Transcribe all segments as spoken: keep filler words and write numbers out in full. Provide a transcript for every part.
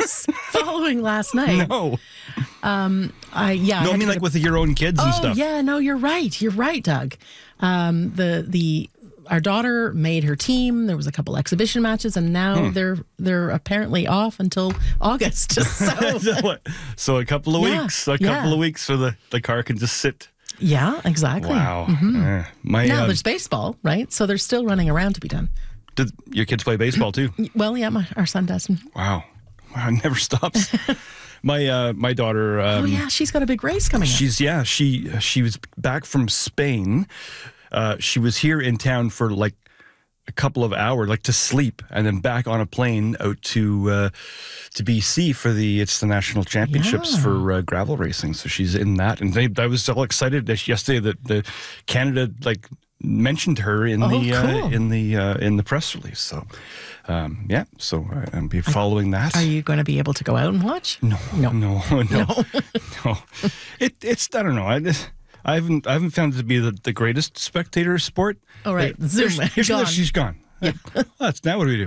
news following last night. No. Um, I yeah. No, I, I mean like with your own kids oh, and stuff. yeah, no, you're right. You're right, Doug. Um, the the our daughter made her team. There was a couple exhibition matches, and now hmm. they're they're apparently off until August. So, so, so a couple of yeah, weeks, a yeah. couple of weeks, so the, the car can just sit. Yeah, exactly. Wow. Mm-hmm. Uh, my, now um, there's baseball, right? So they're still running around to be done. Did your kids play baseball too? Well, yeah, my, our son does. Wow. Wow, it never stops. my uh, my daughter. Um, oh yeah, she's got a big race coming up. She's yeah. She she was back from Spain. Uh, she was here in town for like a couple of hours, like to sleep, and then back on a plane out to uh, to B C for the it's the national championships yeah. for uh, gravel racing. So she's in that, and they, I was all excited that yesterday that the Canada like mentioned her in oh, the cool. uh, in the uh, in the press release. So um, yeah, so I, I'll be following that. Are you going to be able to go out and watch? No, no, no, no, no. no. no. It it's I don't know. I, I haven't I haven't found it to be the, the greatest spectator sport. Oh, right. Uh, Zoom. Here's, here's gone. She's gone. Yeah. Well, that's now what do we do?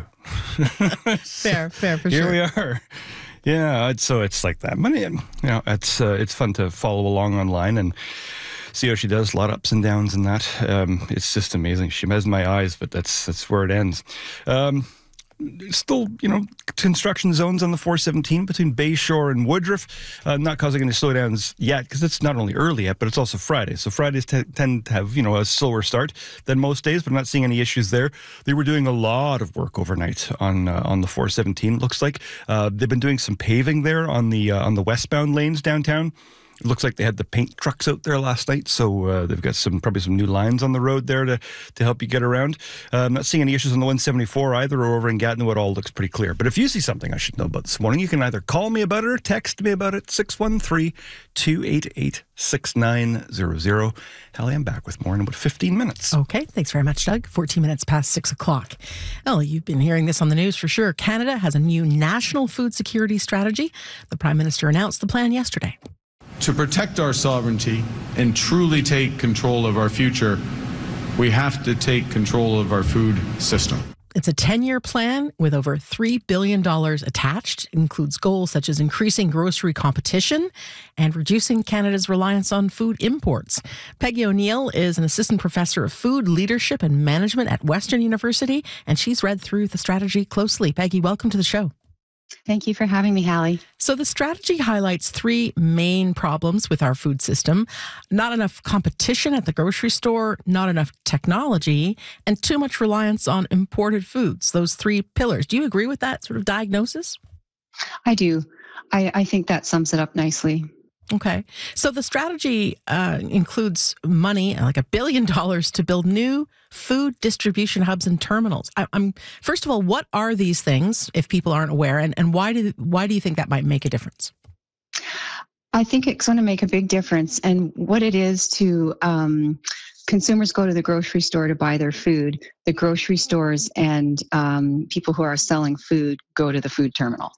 fair, fair for Here sure. we are. Yeah, it's, so it's like that. But you know, it's uh, it's fun to follow along online and see how she does. A lot of ups and downs and that. Um, it's just amazing. She has my eyes, but that's that's where it ends. Um, Still, you know, construction zones on the four seventeen between Bayshore and Woodruff, uh, not causing any slowdowns yet because it's not only early yet, but it's also Friday. So Fridays t- tend to have, you know, a slower start than most days, but I'm not seeing any issues there. They were doing a lot of work overnight on uh, on the four seventeen. It looks like uh, they've been doing some paving there on the uh, on the westbound lanes downtown. It looks like they had the paint trucks out there last night, so uh, they've got some probably some new lines on the road there to, to help you get around. Uh, I'm not seeing any issues on the one seventy-four either, or over in Gatineau. It all looks pretty clear. But if you see something I should know about this morning, you can either call me about it or text me about it, six one three, two eight eight, six nine zero zero. Hallie, I'm back with more in about fifteen minutes. Okay, thanks very much, Doug. fourteen minutes past six o'clock. Well, you've been hearing this on the news for sure. Canada has a new national food security strategy. The Prime Minister announced the plan yesterday. To protect our sovereignty and truly take control of our future, we have to take control of our food system. It's a ten-year plan with over three billion dollars attached. It includes goals such as increasing grocery competition and reducing Canada's reliance on food imports. Peggy O'Neill is an assistant professor of food leadership and management at Western University, and she's read through the strategy closely. Peggy, welcome to the show. Thank you for having me, Hallie. So the strategy highlights three main problems with our food system: not enough competition at the grocery store, not enough technology, and too much reliance on imported foods. Those three pillars. Do you agree with that sort of diagnosis? I do. I, I think that sums it up nicely. Okay. So the strategy uh, includes money, like a billion dollars, to build new food distribution hubs and terminals. I, I'm first of all, what are these things, if people aren't aware, and, and why do why do you think that might make a difference? I think it's going to make a big difference. And what it is to um, consumers go to the grocery store to buy their food. The grocery stores and um, people who are selling food go to the food terminal.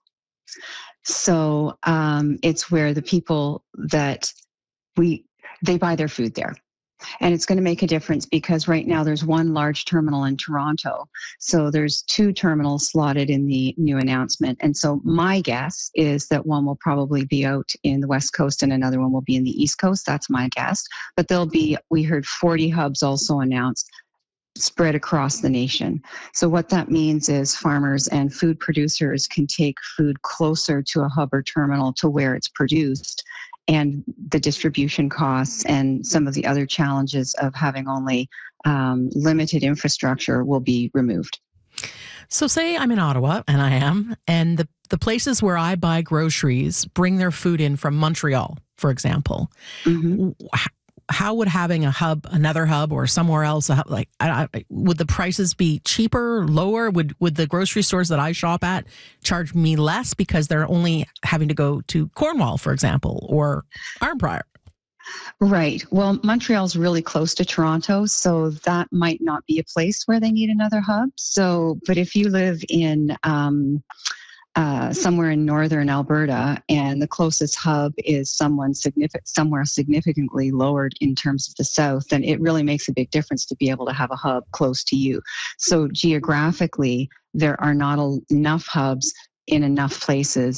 So um, it's where the people that we, they buy their food there. And it's going to make a difference because right now there's one large terminal in Toronto. So there's two terminals slotted in the new announcement. And so my guess is that one will probably be out in the West Coast and another one will be in the East Coast. That's my guess. But there'll be, we heard forty hubs also announced, spread across the nation. So what that means is farmers and food producers can take food closer to a hub or terminal to where it's produced, and the distribution costs and some of the other challenges of having only um, limited infrastructure will be removed. So say I'm in Ottawa, and I am, and the, the places where I buy groceries bring their food in from Montreal, for example. Mm-hmm. How would having a hub, another hub, or somewhere else, like, I, I, would the prices be cheaper, lower? Would would the grocery stores that I shop at charge me less because they're only having to go to Cornwall, for example, or Arnprior? Right. Well, Montreal's really close to Toronto, so that might not be a place where they need another hub. So, but if you live in um, Uh, somewhere in northern Alberta, and the closest hub is someone significant, somewhere significantly lowered in terms of the south, then it really makes a big difference to be able to have a hub close to you. So geographically, there are not a, enough hubs in enough places